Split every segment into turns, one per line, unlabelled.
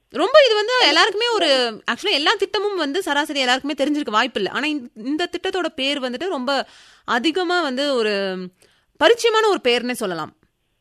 ரொம்ப இது வந்து எல்லாருக்குமே ஒரு ஆக்சுவலா எல்லா திட்டமும் வந்து சராசரி எல்லாருக்குமே தெரிஞ்சிருக்க வாய்ப்பு இல்லை. ஆனா இந்த திட்டத்தோட பேர் வந்துட்டு ரொம்ப அதிகமா வந்து ஒரு பரிச்சயமான ஒரு பேர்னே சொல்லலாம்.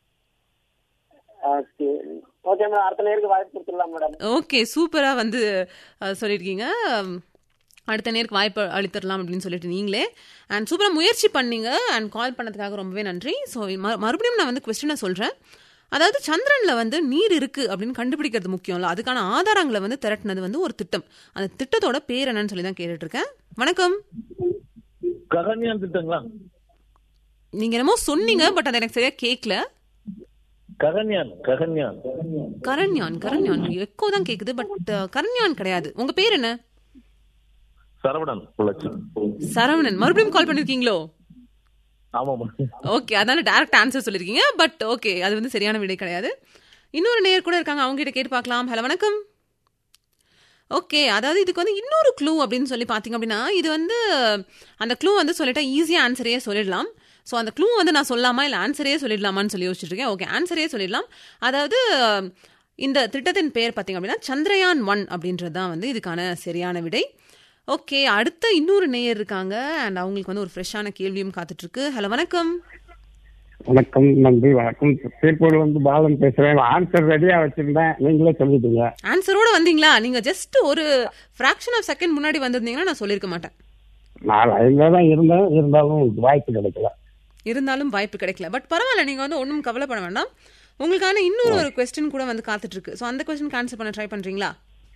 ஓகே மேடம், அடுத்த நேருக்கு வாய்ப்பு கொடுத்துடலாம் மேடம்.
ஓகே, சூப்பரா வந்து சொல்லியிருக்கீங்க. அடுத்த நேருக்கு வாய்ப்பு அளித்திடலாம் அப்படின்னு சொல்லிட்டு நீங்களே அண்ட் சூப்பராக முயற்சி பண்ணீங்க அண்ட் கால் பண்ணதுக்காக ரொம்பவே நன்றி. ஸோ மறுபடியும் நான் வந்து கொஸ்டினை சொல்கிறேன். அதாவது சந்திரன்ல வந்து நீர் இருக்கு அப்படின்னு கண்டுபிடிக்கிறது முக்கியம்ல, அதுக்கான ஆதாரங்களை வந்து திரட்டினது வந்து ஒரு திட்டம். அந்த திட்டத்தோட பேர் என்னன்னு சொல்லி தான் கேட்டுட்டு இருக்கேன். வணக்கம்.
ககன்யான் திட்டங்களா?
நீங்க என்னமோ சொன்னீங்க, பட் அது எனக்கு சரியா கேட்கல.
ககன்யான் ககன்யான்
கரண்யான் கரண்யான் எக்கோ தான் கேக்குது, பட் கரண்யான் கிடையாது. உங்க பேர் என்ன?
சரவணன்.
சரவணன். மறுபடியும் கால் பண்ணிருக்கீங்களோ?
ஆமா.
ஓகே, அதனால டைரக்ட் ஆன்சர் சொல்லிருக்கீங்க. பட் ஓகே, அது வந்து சரியான விடை கிடையாது. இன்னொரு நேயர் கூட இருக்காங்க, அவங்க கிட்ட கேட்டு பார்க்கலாம். ஹலோ, வணக்கம். ஓகே, அதாவது இதுக்கு வந்து இன்னொரு க்ளூ அப்படின்னு சொல்லி பார்த்தீங்க அப்படின்னா, இது வந்து அந்த க்ளூ வந்து சொல்லிட்டா ஈஸியாக ஆன்சரையே சொல்லிடலாம். ஸோ அந்த க்ளூ வந்து நான் சொல்லாமா இல்லை ஆன்சரே சொல்லிடலாமான்னு சொல்லி யோசிச்சுட்டு இருக்கேன். ஓகே, ஆன்சரே சொல்லிடலாம். அதாவது இந்த திட்டத்தின் பேர் பார்த்தீங்க அப்படின்னா சந்திரயான் 1 அப்படின்றது தான் வந்து இதுக்கான சரியான விடை. ஓகே, அடுத்த இன்னொரு நேயர் இருக்காங்க அண்ட் அவங்களுக்கு வந்து ஒரு ஃப்ரெஷ்ஷான கேள்வியும் காத்துட்டு இருக்கு. ஹலோ, வணக்கம்.
வணக்கம், நன்றி. வணக்கம். திருப்பூர் வந்து பாலன் பேசுறேன். ஆன்சர் ரெடியா வச்சிருந்தேன், நீங்களே சொல்லிட்டீங்க.
ஆன்சரோட வந்தீங்களா? நீங்க ஜஸ்ட் ஒரு ஃபிராக்ஷன் ஆஃப் செகண்ட் முன்னாடி வந்திருந்தீங்கன்னா நான் சொல்லியிருக்க மாட்டேன்.
நான் லைன்ல தான் இருந்தேன், இருந்தாலும் வாய்ப்பு கிடைக்கல.
பட் பரவாயில்ல, நீங்க வந்து ஒன்றும் கவலைப்பட வேண்டாம். உங்களுக்கான இன்னொரு ஒரு கொஸ்டின் கூட வந்து காத்துட்டு இருக்கு. ஸோ அந்த கொஸ்டின் ஆன்சர் பண்ண ட்ரை பண்றீங்களா?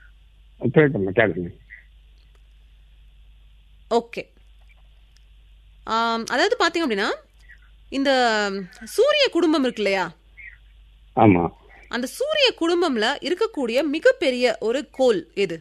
ஓகே, அதாவது பாத்தீங்க அப்படின்னா இந்த சூரிய குடும்பம் இருக்கு இல்லையா?
ஆமா.
அந்த சூரிய குடும்பம்ல இருக்கக்கூடிய மிகப்பெரிய ஒரு கோள் எது?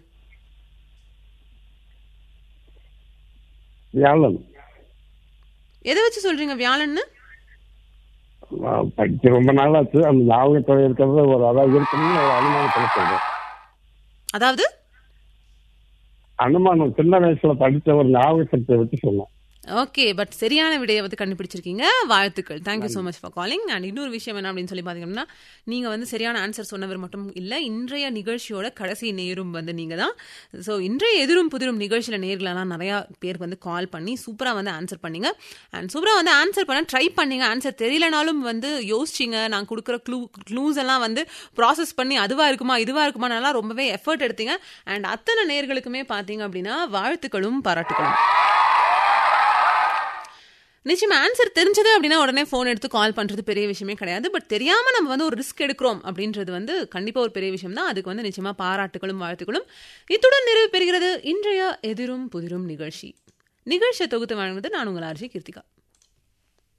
வியாழன்.
எதை வச்சு சொல்றீங்க வியாழன்னு?
படிச்சு ரொம்ப நாளாச்சு. அந்த ஞாபகத்தில் இருக்கிறது ஒரு அதாவது இருக்குன்னு ஒரு அனுமானத்தில் சொல்றேன்.
அதாவது
அனுமானம் சின்ன வயசுல படிச்ச ஒரு ஞாபக சக்தியை வச்சு சொன்னேன்.
ஓகே, பட் சரியான விடையை வந்து கண்டுபிடிச்சிருக்கீங்க. வாழ்த்துக்கள். Thank you so much for calling. And இன்னொரு விஷயம் என்ன அப்படின்னு சொல்லி பார்த்தீங்கன்னா, நீங்கள் வந்து சரியான ஆன்சர் சொன்னவர் மட்டும் இல்லை, இன்றைய நிகழ்ச்சியோட கடைசி நேரும் வந்து நீங்கள் தான். ஸோ இன்றைய எதிரும் புதிரும் நிகழ்ச்சியில் நேர்களெல்லாம் நிறையா பேர் வந்து கால் பண்ணி சூப்பராக வந்து ஆன்சர் பண்ணீங்க. அண்ட் சூப்பராக வந்து ஆன்சர் பண்ண ட்ரை பண்ணீங்க. ஆன்சர் தெரியலனாலும் வந்து யோசிச்சிங்க. நான் கொடுக்குற க்ளூஸ் எல்லாம் வந்து ப்ராசஸ் பண்ணி அதுவாக இருக்குமா இதுவாக இருக்குமா நல்லா ரொம்பவே எஃபர்ட் எடுத்தீங்க. அண்ட் அத்தனை நேர்களுக்குமே பார்த்தீங்க அப்படின்னா வாழ்த்துக்களும் பாராட்டுகளும். நிச்சயமா ஆன்சர் தெரிஞ்சது அப்படின்னா உடனே ஃபோன் எடுத்து கால் பண்ணுறது பெரிய விஷயமே கிடையாது. பட் தெரியாமல் நம்ம வந்து ஒரு ரிஸ்க் எடுக்கிறோம் அப்படின்றது வந்து கண்டிப்பாக ஒரு பெரிய விஷயம் தான். அதுக்கு வந்து நிச்சயமாக பாராட்டுகளும் வாழ்த்துக்களும். இத்துடன் நிறைவு பெறுகிறது இன்றைய எதிரும் புதிரும் நிகழ்ச்சியை தொகுத்து வழங்குவது நான் உங்கள் ஆர்ஜி கீர்த்திகா.